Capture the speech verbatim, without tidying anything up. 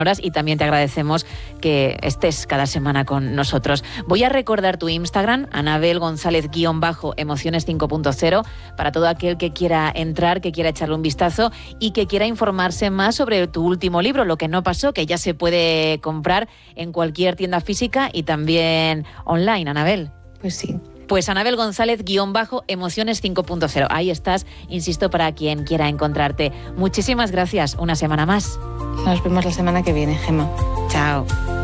horas y también te agradecemos que estés cada semana con nosotros. Voy a recordar tu Instagram, Anabel González guión bajo Emociones cinco punto cero, para todo aquel que quiera entrar, que quiera echarle un vistazo y que quiera informarse más sobre tu último libro, Lo que no pasó, que ya se puede comprar en cualquier tienda física y también online, Anabel. Pues sí. Pues Anabel González guión bajo Emociones cinco punto cero. Ahí estás, insisto, para quien quiera encontrarte. Muchísimas gracias, una semana más. Nos vemos la semana que viene, Gemma. Chao.